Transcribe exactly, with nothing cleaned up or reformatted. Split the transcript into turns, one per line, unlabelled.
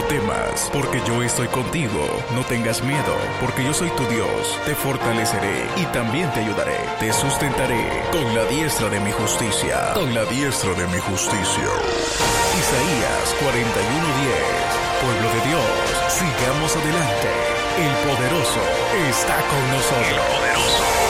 temas, porque yo estoy contigo. No tengas miedo, porque yo soy tu Dios. Te fortaleceré y también te ayudaré. Te sustentaré con la diestra de mi justicia. Con la diestra de mi justicia. Isaías cuarenta y uno diez. Pueblo de Dios, sigamos adelante. El poderoso está con nosotros. El poderoso.